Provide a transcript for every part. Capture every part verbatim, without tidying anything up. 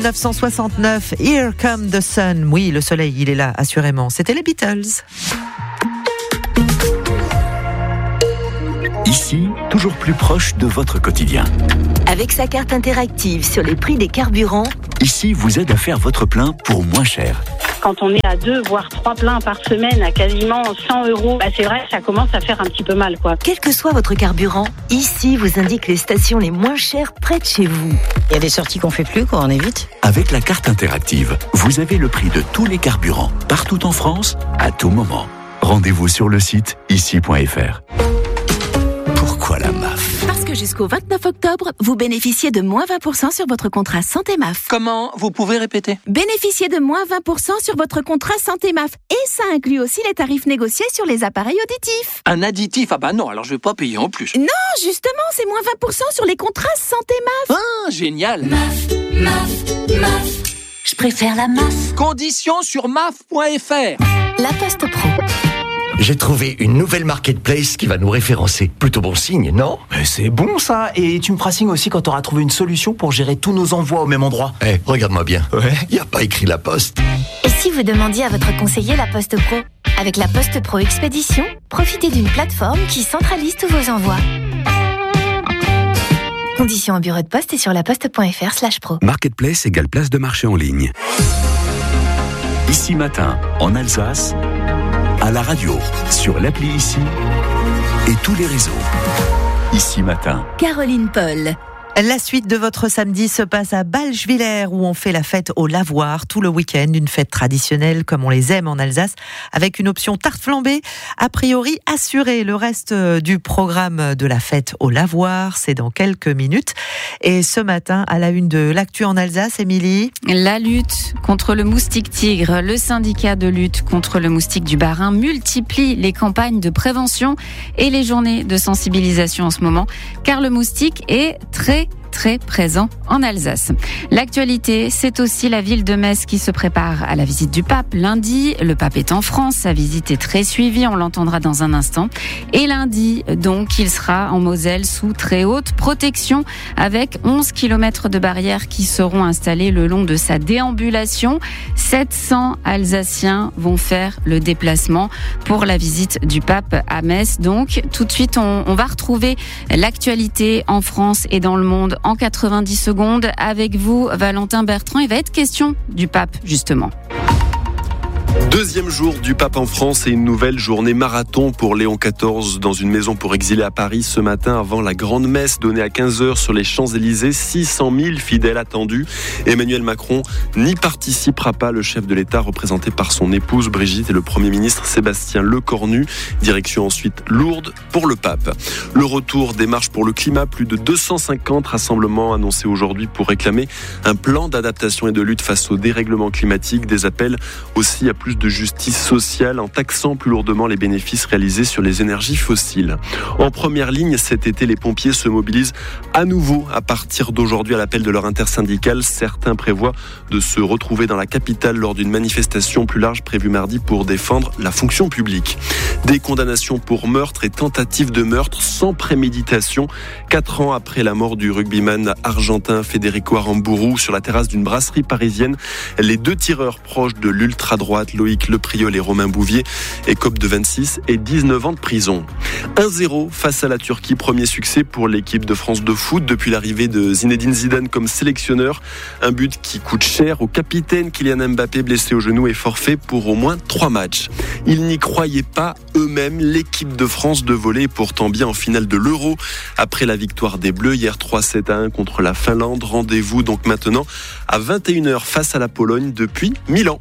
neuf cent soixante-neuf, Here Come the Sun. Oui, le soleil, il est là, assurément. C'était les Beatles. Ici, toujours plus proche de votre quotidien. Avec sa carte interactive sur les prix des carburants, Ici vous aide à faire votre plein pour moins cher. Quand on est à deux, voire trois pleins par semaine à quasiment cent euros, bah c'est vrai que ça commence à faire un petit peu mal, quoi. quel que soit votre carburant, ici vous indique les stations les moins chères près de chez vous. Il y a des sorties qu'on fait plus, quoi, on évite. Avec la carte interactive, vous avez le prix de tous les carburants, partout en France, à tout moment. Rendez-vous sur le site ici point f r. Pourquoi la M A F ? Parce que jusqu'au vingt-neuf octobre, vous bénéficiez de moins vingt pour cent sur votre contrat Santé M A F. Comment ? Vous pouvez répéter ? Bénéficiez de moins vingt pour cent sur votre contrat Santé M A F. Et ça inclut aussi les tarifs négociés sur les appareils auditifs. Un additif ? Ah bah non, alors je vais pas payer en plus. Non, justement, c'est moins vingt pour cent sur les contrats Santé M A F. Ah, génial ! M A F, M A F, M A F. Je préfère la M A F. Conditions sur M A F point f r. La Poste Pro. J'ai trouvé une nouvelle marketplace qui va nous référencer. Plutôt bon signe, non ? Mais c'est bon ça. Et tu me feras signe aussi quand tu auras trouvé une solution pour gérer tous nos envois au même endroit. Eh, hey, regarde-moi bien. Ouais. Y a pas écrit La Poste. Et si vous demandiez à votre conseiller La Poste Pro ? Avec La Poste Pro Expédition, profitez d'une plateforme qui centralise tous vos envois. Conditions au bureau de poste et sur laposte point f r slash pro. Marketplace égale place de marché en ligne. Ici Matin, en Alsace, à la radio, sur l'appli Ici et tous les réseaux. Ici Matin. Caroline Paul. La suite de votre samedi se passe à Balchwiller où on fait la fête au lavoir tout le week-end, une fête traditionnelle comme on les aime en Alsace, avec une option tarte flambée a priori assurée. Le reste du programme de la fête au lavoir, c'est dans quelques minutes. Et ce matin, à la une de l'actu en Alsace, Émilie. La lutte contre le moustique tigre, le syndicat de lutte contre le moustique du Bas-Rhin multiplie les campagnes de prévention et les journées de sensibilisation en ce moment, car le moustique est très très présent en Alsace. L'actualité, c'est aussi la ville de Metz qui se prépare à la visite du pape. Lundi, le pape est en France, sa visite est très suivie, on l'entendra dans un instant. Et lundi, donc, il sera en Moselle sous très haute protection avec onze kilomètres de barrières qui seront installées le long de sa déambulation. sept cents Alsaciens vont faire le déplacement pour la visite du pape à Metz. Donc, tout de suite, on, on va retrouver l'actualité en France et dans le monde en quatre-vingt-dix secondes avec vous, Valentin Bertrand. Il va être question du pape, justement. Deuxième jour du pape en France et une nouvelle journée marathon pour Léon quatorze dans une maison pour exilés à Paris ce matin avant la grande messe donnée à quinze heures sur les Champs-Élysées. six cent mille fidèles attendus. Emmanuel Macron n'y participera pas. Le chef de l'État représenté par son épouse Brigitte et le Premier ministre Sébastien Lecornu. Direction ensuite Lourdes pour le pape. Le retour des marches pour le climat. Plus de deux cent cinquante rassemblements annoncés aujourd'hui pour réclamer un plan d'adaptation et de lutte face au dérèglement climatique. Des appels aussi à plus de justice sociale en taxant plus lourdement les bénéfices réalisés sur les énergies fossiles. En première ligne, cet été, les pompiers se mobilisent à nouveau à partir d'aujourd'hui à l'appel de leur intersyndicale. Certains prévoient de se retrouver dans la capitale lors d'une manifestation plus large prévue mardi pour défendre la fonction publique. Des condamnations pour meurtre et tentative de meurtre sans préméditation. Quatre ans après la mort du rugbyman argentin Federico Aramburu sur la terrasse d'une brasserie parisienne, les deux tireurs proches de l'ultra-droite Loïc Lepriol et Romain Bouvier écopent de vingt-six et dix-neuf ans de prison. un zéro face à la Turquie, premier succès pour l'équipe de France de foot depuis l'arrivée de Zinedine Zidane comme sélectionneur. Un but qui coûte cher au capitaine Kylian Mbappé, blessé au genou et forfait pour au moins trois matchs. Ils n'y croyaient pas eux-mêmes. L'équipe de France de volley est pourtant bien en finale de l'Euro après la victoire des Bleus hier trois sept à un contre la Finlande. Rendez-vous donc maintenant à vingt et une heures face à la Pologne depuis Milan.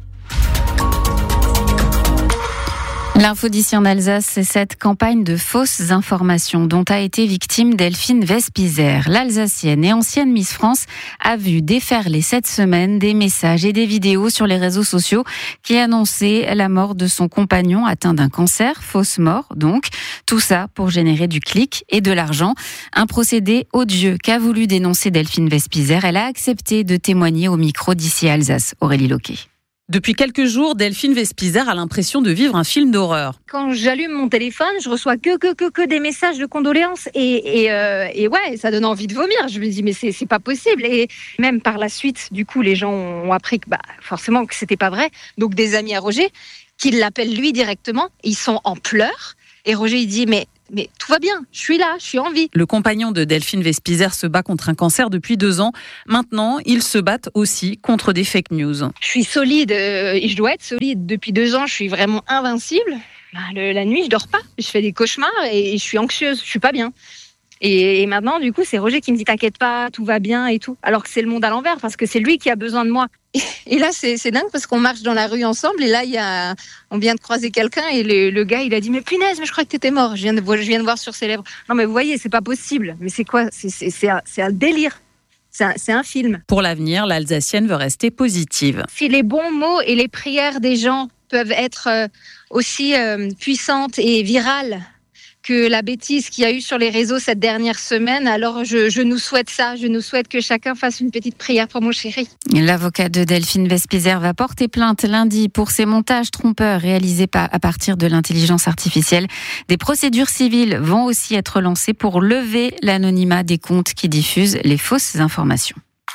L'info d'ici en Alsace, c'est cette campagne de fausses informations dont a été victime Delphine Vespizer. L'Alsacienne et ancienne Miss France a vu déferler cette semaine des messages et des vidéos sur les réseaux sociaux qui annonçaient la mort de son compagnon atteint d'un cancer, fausse mort donc. Tout ça pour générer du clic et de l'argent. Un procédé odieux qu'a voulu dénoncer Delphine Vespizer. Elle a accepté de témoigner au micro d'ici Alsace. Aurélie Loquet. Depuis quelques jours, Delphine Vespizer a l'impression de vivre un film d'horreur. Quand j'allume mon téléphone, je reçois que, que, que, que des messages de condoléances. Et, et, euh, et ouais, ça donne envie de vomir. Je me dis, mais c'est, c'est pas possible. Et même par la suite, du coup, les gens ont appris que, bah, forcément, que c'était pas vrai. Donc, des amis à Roger, qui l'appellent lui directement, ils sont en pleurs. Et Roger, il dit, mais Mais tout va bien, je suis là, je suis en vie. Le compagnon de Delphine Vespizer se bat contre un cancer depuis deux ans. Maintenant, ils se battent aussi contre des fake news. Je suis solide euh, et je dois être solide. Depuis deux ans, je suis vraiment invincible. Bah, le, la nuit, je dors pas. Je fais des cauchemars et, et je suis anxieuse, je suis pas bien. Et, et maintenant, du coup, c'est Roger qui me dit « T'inquiète pas, tout va bien et tout ». Alors que c'est le monde à l'envers parce que c'est lui qui a besoin de moi. Et, et là, c'est, c'est dingue parce qu'on marche dans la rue ensemble et là, il y a, on vient de croiser quelqu'un et le, le gars, il a dit « Mais punaise, mais je crois que t'étais mort. Je viens de, je viens de voir sur ses lèvres. » Non, mais vous voyez, c'est pas possible. Mais c'est quoi ? C'est, c'est, c'est, un, c'est un délire. C'est un, c'est un film. Pour l'avenir, l'Alsacienne veut rester positive. Si les bons mots et les prières des gens peuvent être euh, aussi euh, puissantes et virales que la bêtise qu'il y a eu sur les réseaux cette dernière semaine, alors je, je nous souhaite ça, je nous souhaite que chacun fasse une petite prière pour mon chéri. L'avocat de Delphine Vespizer va porter plainte lundi pour ces montages trompeurs réalisés à partir de l'intelligence artificielle. Des procédures civiles vont aussi être lancées pour lever l'anonymat des comptes qui diffusent les fausses informations.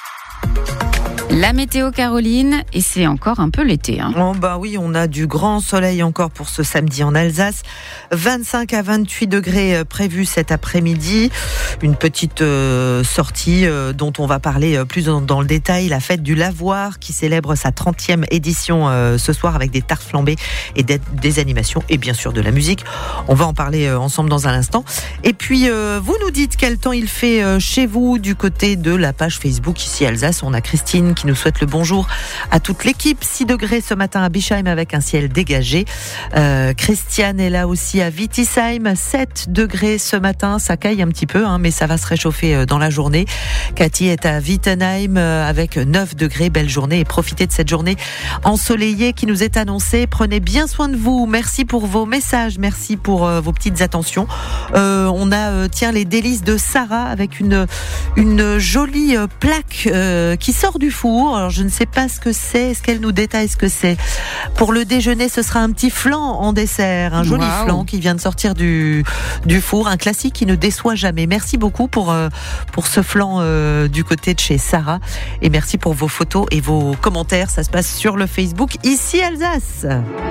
La météo, Caroline, et c'est encore un peu l'été. Hein. Oh bah oui, on a du grand soleil encore pour ce samedi en Alsace. vingt-cinq à vingt-huit degrés prévus cet après-midi. Une petite euh, sortie euh, dont on va parler plus dans, dans le détail. La fête du Lavoir qui célèbre sa trentième édition euh, ce soir avec des tartes flambées et des, des animations et bien sûr de la musique. On va en parler euh, ensemble dans un instant. Et puis, euh, vous nous dites quel temps il fait euh, chez vous du côté de la page Facebook ici Alsace. On a Christine qui nous souhaite le bonjour à toute l'équipe. six degrés ce matin à Bischheim avec un ciel dégagé. Euh, Christiane est là aussi à Wittisheim. sept degrés ce matin. Ça caille un petit peu, hein, mais ça va se réchauffer dans la journée. Cathy est à Wittenheim avec neuf degrés. Belle journée et profitez de cette journée ensoleillée qui nous est annoncée. Prenez bien soin de vous. Merci pour vos messages. Merci pour euh, vos petites attentions. Euh, on a, euh, tiens, les délices de Sarah avec une, une jolie euh, plaque euh, qui sort du four. Alors, je ne sais pas ce que c'est. Est-ce qu'elle nous détaille ce que c'est ? Pour le déjeuner, ce sera un petit flan en dessert. Un joli wow. flan qui vient de sortir du, du four. Un classique qui ne déçoit jamais. Merci beaucoup pour, euh, pour ce flan euh, du côté de chez Sarah. Et merci pour vos photos et vos commentaires. Ça se passe sur le Facebook Ici Alsace.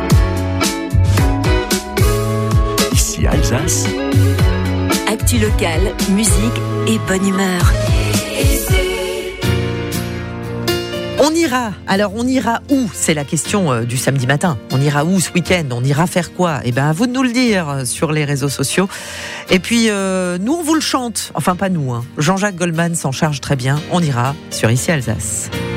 Ici Alsace. Actu locale, musique et bonne humeur. On ira. Alors, on ira où ? C'est la question euh, du samedi matin. On ira où ce week-end ? On ira faire quoi ? Eh ben, à vous de nous le dire sur les réseaux sociaux. Et puis, euh, nous, on vous le chante. Enfin, pas nous. Hein. Jean-Jacques Goldman s'en charge très bien. On ira sur Ici Alsace.